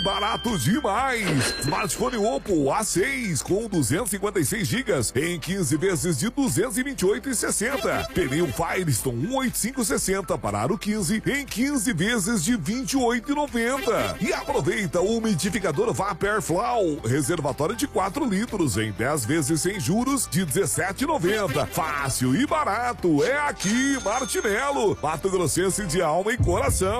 Barato demais! Smartphone Oppo A6 com 256 GB em 15 vezes de 228,60. Pneu Firestone 18560 para aro 15 em 15 vezes de 28,90. E aproveita o umidificador Vapor Flow, reservatório de 4 litros em 10 vezes sem juros de 17,90. Fácil e barato, é aqui, Martinello, Mato Grossense de alma e coração.